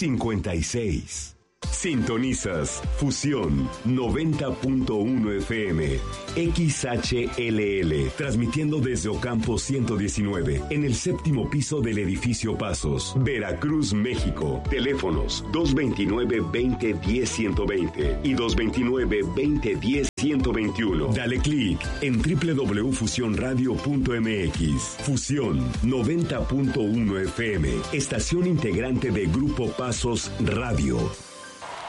56. Sintonizas Fusión 90.1 FM, XHLL, transmitiendo desde Ocampo 119, en el séptimo piso del edificio Pasos, Veracruz, México. Teléfonos 229-2010-120 y 229-2010-121. Dale clic en www.fusionradio.mx. Fusión 90.1 FM, estación integrante de Grupo Pasos Radio.